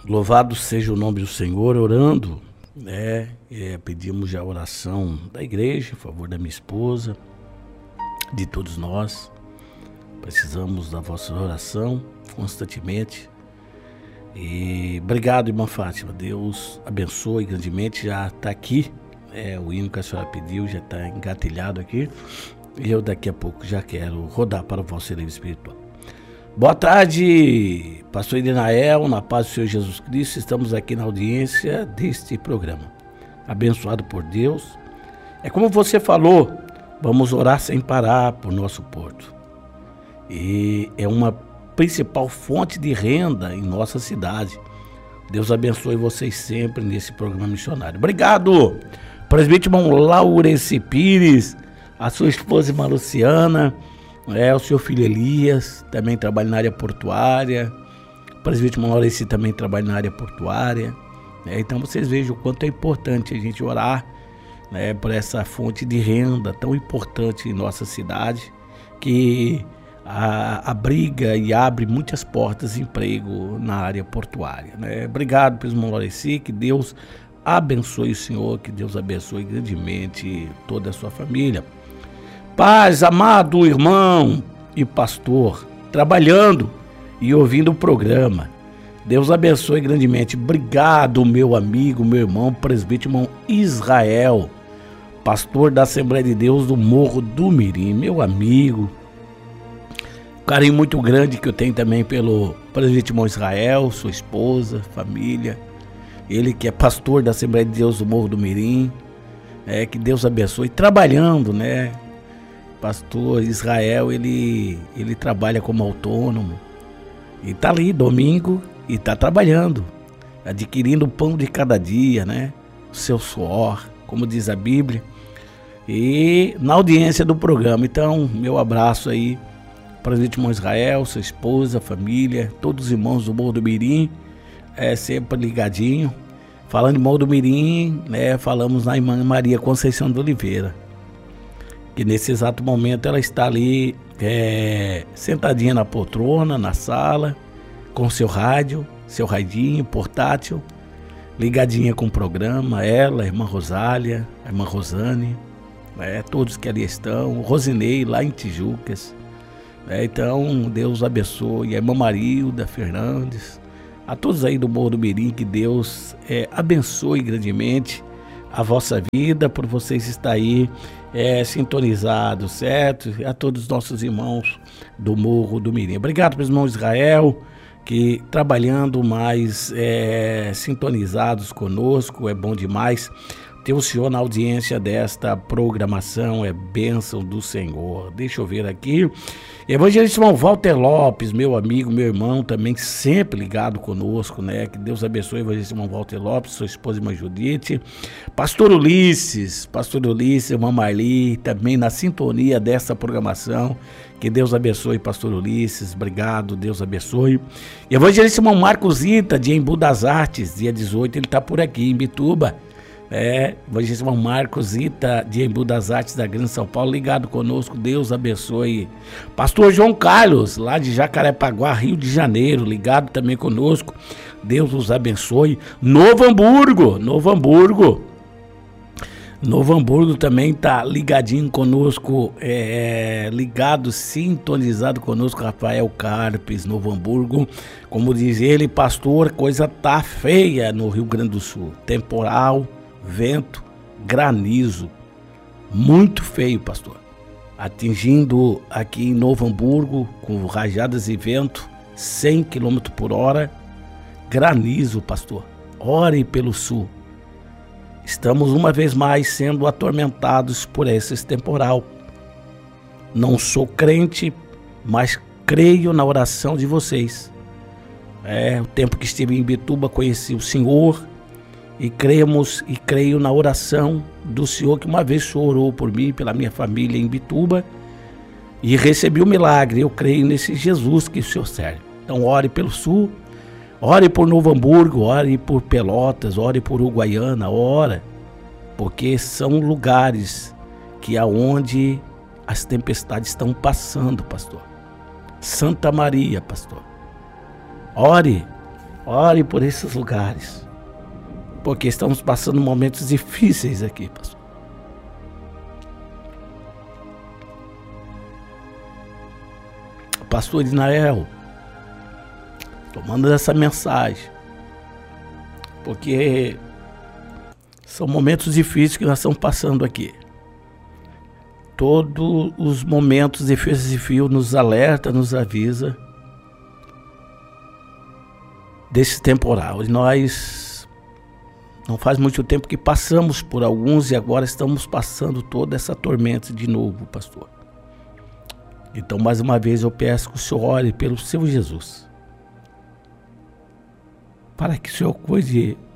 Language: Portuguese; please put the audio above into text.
Louvado seja o nome do Senhor, orando, né? Pedimos já a oração da igreja, em favor da minha esposa, de todos nós. Precisamos da vossa oração constantemente. E obrigado, irmã Fátima. Deus abençoe grandemente. Já está aqui, o hino que a senhora pediu, já está engatilhado aqui. E eu daqui a pouco já quero rodar para o vosso livro espiritual. Boa tarde, pastor Irinael, na paz do Senhor Jesus Cristo. Estamos aqui na audiência deste programa. Abençoado por Deus. É como você falou, vamos orar sem parar por nosso porto. E é uma principal fonte de renda em nossa cidade. Deus abençoe vocês sempre nesse programa missionário. Obrigado, presbítero irmão Laureci Pires, a sua esposa irmã Luciana, o seu filho Elias, também trabalha na área portuária. O presbítero irmão Laureci também trabalha na área portuária. Então vocês vejam o quanto é importante a gente orar, por essa fonte de renda tão importante em nossa cidade, que abriga e abre muitas portas de emprego na área portuária. Obrigado, presbítero irmão Laureci, que Deus abençoe o senhor, que Deus abençoe grandemente toda a sua família. Paz, amado irmão e pastor, trabalhando e ouvindo o programa. Deus abençoe grandemente. Obrigado, meu amigo, meu irmão, presbítero irmão Israel, pastor da Assembleia de Deus do Morro do Mirim, meu amigo. Carinho muito grande que eu tenho também pelo presbítero irmão Israel, sua esposa, família. Ele que é pastor da Assembleia de Deus do Morro do Mirim. Que Deus abençoe. Trabalhando, Pastor Israel, ele trabalha como autônomo. E tá ali domingo e tá trabalhando, adquirindo o pão de cada dia, o seu suor, como diz a Bíblia. E na audiência do programa. Então, meu abraço aí para o presbítero irmão Israel, sua esposa, família, todos os irmãos do Morro do Mirim, sempre ligadinho. Falando de Morro do Mirim, falamos na irmã Maria Conceição de Oliveira, que nesse exato momento ela está ali sentadinha na poltrona, na sala, com seu rádio, seu radinho portátil, ligadinha com o programa, ela, a irmã Rosália, a irmã Rosane, todos que ali estão, o Rosinei lá em Tijucas. Então Deus abençoe a irmã Marilda Fernandes, a todos aí do Morro do Mirim, que Deus abençoe grandemente a vossa vida, por vocês estar aí sintonizados, certo? A todos os nossos irmãos do Morro do Mirim. Obrigado para os irmãos Israel, que trabalhando mais sintonizados conosco, é bom demais ter o senhor na audiência desta programação, é bênção do Senhor. Deixa eu ver aqui. Evangelista irmão Walter Lopes, meu amigo, meu irmão, também sempre ligado conosco, que Deus abençoe o evangelista irmão Walter Lopes, sua esposa irmã Judite. Pastor Ulisses, irmã Marli, também na sintonia dessa programação. Que Deus abençoe, pastor Ulisses, obrigado, Deus abençoe. Evangelista irmão Marcos Ita, de Embu das Artes, dia 18, ele está por aqui em Bituba. Evangelista irmão Marcos Ita, de Embu das Artes da Grande São Paulo, ligado conosco, Deus abençoe. Pastor João Carlos, lá de Jacarepaguá, Rio de Janeiro, ligado também conosco, Deus os abençoe. Novo Hamburgo também está ligadinho conosco, ligado, sintonizado conosco, Rafael Carpes, Novo Hamburgo. Como diz ele, pastor, coisa tá feia no Rio Grande do Sul, temporal, vento, granizo, muito feio, pastor, atingindo aqui em Novo Hamburgo, com rajadas e vento, 100 km por hora, granizo, pastor, ore pelo sul. Estamos uma vez mais sendo atormentados por esse temporal. Não sou crente, mas creio na oração de vocês. O tempo que estive em Bituba, conheci o Senhor e creio na oração do Senhor, que uma vez o Senhor orou por mim, pela minha família em Bituba, e recebi o milagre. Eu creio nesse Jesus que o Senhor serve. Então ore pelo sul, ore por Novo Hamburgo, ore por Pelotas, ore por Uruguaiana, ora, porque são lugares que aonde as tempestades estão passando, pastor. Santa Maria, pastor. Ore Ore por esses lugares, porque estamos passando momentos difíceis aqui, pastor. Pastor Isnael, estou mandando essa mensagem, porque são momentos difíceis que nós estamos passando aqui. Todos os momentos difíceis de fio nos alerta, nos avisa desse temporal. E nós não faz muito tempo que passamos por alguns e agora estamos passando toda essa tormenta de novo, pastor. Então, mais uma vez, eu peço que o Senhor ore pelo seu Jesus, para que o Senhor cuide